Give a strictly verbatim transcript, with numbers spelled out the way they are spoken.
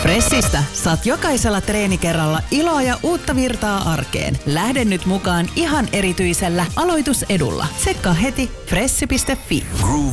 Fressistä saat jokaisella treenikerralla iloa ja uutta virtaa arkeen. Lähde nyt mukaan ihan erityisellä aloitusedulla. Tsekkaa heti fressi piste fi.